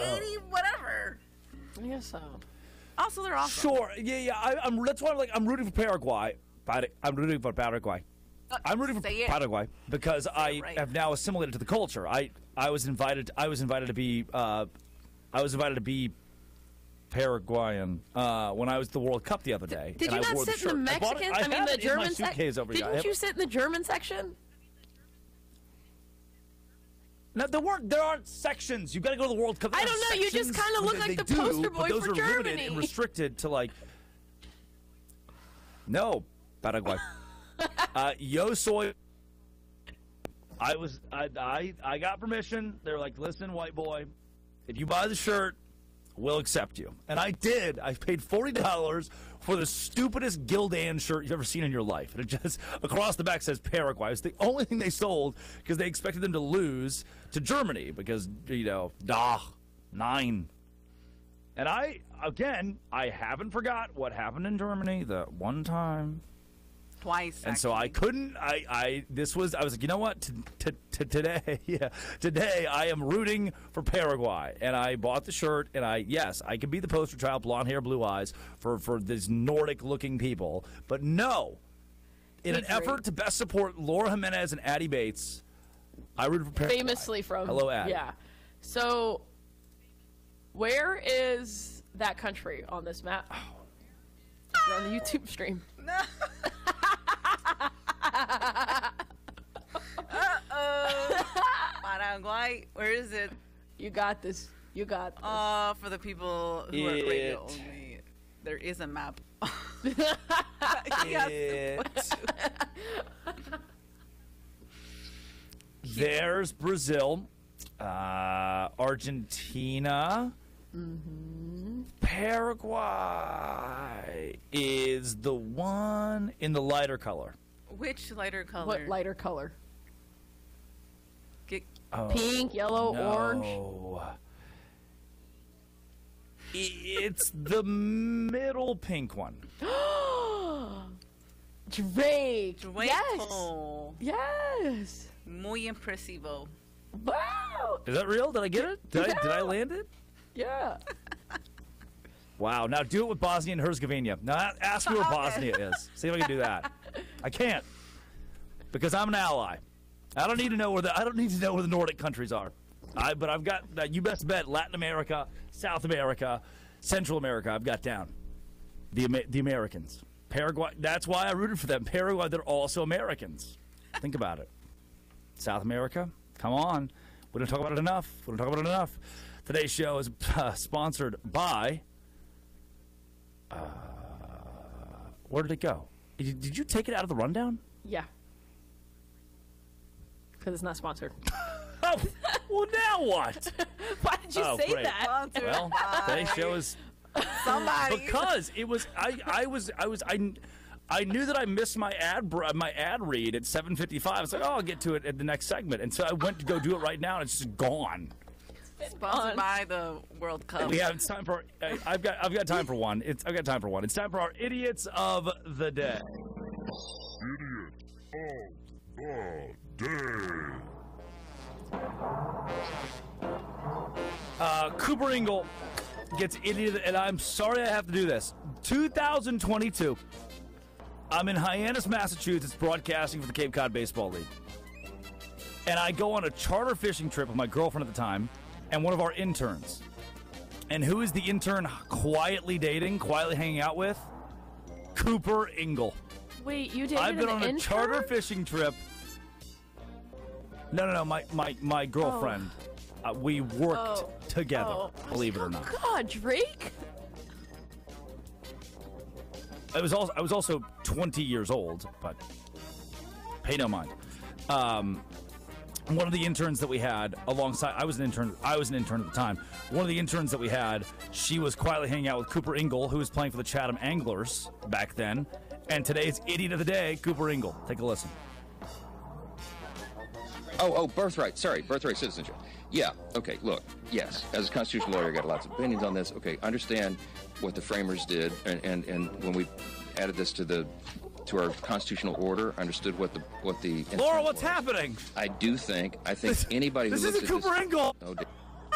80 whatever. I guess so. Also, they're awesome. Sure, yeah. That's why I'm rooting for Paraguay. I'm rooting for Paraguay. I'm rooting for Paraguay because I have now assimilated to the culture. I was invited to be Paraguayan when I was at the World Cup the other day. Did you not sit in the Mexican? I mean, the German section. Didn't you sit in the German section? No, there aren't sections. You got to go to the World Cup. I don't know. You just kind of look like the poster boy for Germany. Those are limited and restricted to like. No, Paraguay. Yo soy. I got permission. They're like, listen, white boy, if you buy the shirt, we'll accept you. And I did. I paid $40 for the stupidest Gildan shirt you've ever seen in your life. And it just, across the back says Paraguay. It's the only thing they sold because they expected them to lose to Germany because, 9. And I haven't forgot what happened in Germany the one time. Twice. And so I couldn't, I was like, you know what? Today I am rooting for Paraguay. And I bought the shirt, and I can be the poster child, blonde hair, blue eyes, for these Nordic-looking people. But no, in an effort to best support Laura Jimenez and Addie Bates, I rooted for Paraguay. Famously from... Hello, Addie. Yeah. So, where is that country on this map? You're on the YouTube stream. No. Paraguay, where is it? You got this. You got this. For the people who are radio only, there is a map. There's Brazil, Argentina. Paraguay is the one in the lighter color. Which lighter color? What lighter color? Pink, yellow, orange. It's the middle pink one. Drake. Yes. Yes. Muy impresivo. Wow. Is that real? Did I get it? Did I land it? Yeah. Wow. Now do it with Bosnia and Herzegovina. Now ask me where Bosnia is. See if I can do that. I can't because I'm an ally. I don't need to know where the Nordic countries are. But I've got you best bet Latin America, South America, Central America. I've got down the Americans. Paraguay. That's why I rooted for them. Paraguay. They're also Americans. Think about it. South America. Come on. We don't talk about it enough. Today's show is sponsored by. Where did it go? Did you take it out of the rundown? Yeah. Because it's not sponsored. Oh, well, now what? Why did you say great. that? Sponsored Well, today's show is somebody. Because it was I knew that I missed my ad read at 7:55. I was like, I'll get to it at the next segment, and so I went to go do it right now, and it's just gone. Sponsored by the World Cup. Yeah, it's time for. I've got time for one. It's time for our idiots of the day. Idiot of the day. Cooper Ingle gets idiot, and I'm sorry I have to do this. 2022. I'm in Hyannis, Massachusetts, broadcasting for the Cape Cod Baseball League. And I go on a charter fishing trip with my girlfriend at the time and one of our interns. And who is the intern quietly dating, quietly hanging out with? Cooper Ingle. Wait, you dated I've been an on a intern? charter fishing trip. No, my girlfriend. We worked together, believe it or not. God, Drake? I was also 20 years old, but pay no mind. One of the interns that we had alongside, I was an intern at the time. One of the interns that we had, she was quietly hanging out with Cooper Ingle, who was playing for the Chatham Anglers back then. And today's idiot of the day, Cooper Ingle. Take a listen. Oh, birthright. Sorry, birthright citizenship. Yeah, okay, look, yes, as a constitutional lawyer, I got lots of opinions on this. Okay, understand what the framers did, and when we added this to our constitutional order, understood what the Laura, what's happening? I think anybody who this looks isn't at Cooper Ingle. Oh,